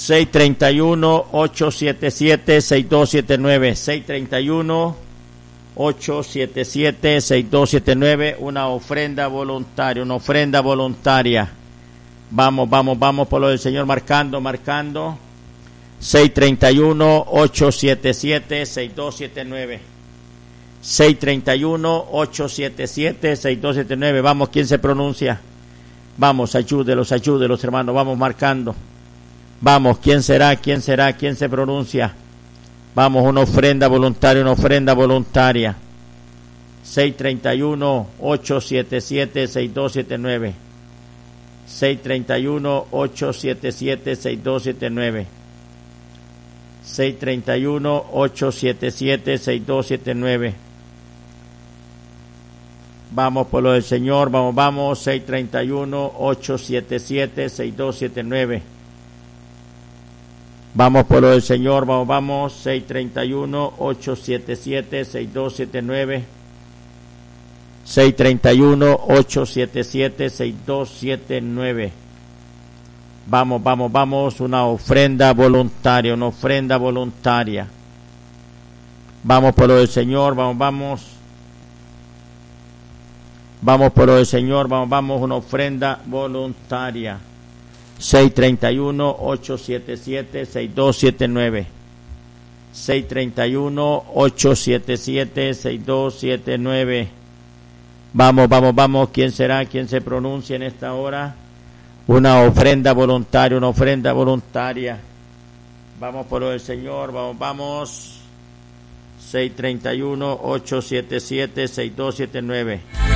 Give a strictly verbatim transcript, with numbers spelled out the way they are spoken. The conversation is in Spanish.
seis tres uno, ocho siete siete, seis dos siete nueve. seis tres uno, ocho siete siete, seis dos siete nueve. Una ofrenda voluntaria, una ofrenda voluntaria. Vamos, vamos, vamos por lo del Señor, marcando, marcando. seis tres uno, ocho siete siete, seis dos siete nueve. seis tres uno, ocho siete siete, seis dos siete nueve. Vamos, ¿quién se pronuncia? Vamos, ayúdelos, ayúdelos, hermanos. Vamos marcando. Vamos, ¿quién será? ¿Quién será? ¿Quién se pronuncia? Vamos, una ofrenda voluntaria, una ofrenda voluntaria. seis tres uno, ocho siete siete, seis dos siete nueve. seis tres uno, ocho siete siete, seis dos siete nueve. seis tres uno, ocho siete siete, seis dos siete nueve. Vamos por lo del Señor, vamos, vamos. seis tres uno, ocho siete siete, seis dos siete nueve. Vamos por lo del Señor, vamos, vamos. seis tres uno, ocho siete siete, seis dos siete nueve. seis tres uno, ocho siete siete, seis dos siete nueve. Vamos, vamos, vamos. Una ofrenda voluntaria, una ofrenda voluntaria. Vamos por lo del Señor, vamos, vamos. Vamos por lo del Señor, vamos, vamos. Una ofrenda voluntaria. seis tres uno, ocho siete siete, seis dos siete nueve. seis tres uno, ocho siete siete, seis dos siete nueve. Vamos, vamos, vamos. ¿Quién será? ¿Quién se pronuncia en esta hora? Una ofrenda voluntaria, una ofrenda voluntaria. Vamos por lo del Señor, vamos, vamos. seis tres uno, ocho siete siete, seis dos siete nueve.